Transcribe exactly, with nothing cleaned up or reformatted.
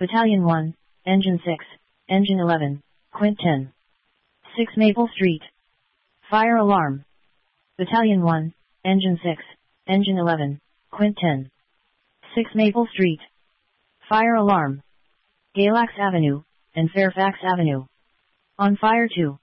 Battalion one, Engine six, Engine eleven, Quint ten. six Maple Street. Fire alarm. Battalion one, Engine six, Engine eleven, Quint ten. six Maple Street. Fire alarm. Galax Avenue, and Fairfax Avenue. On fire two.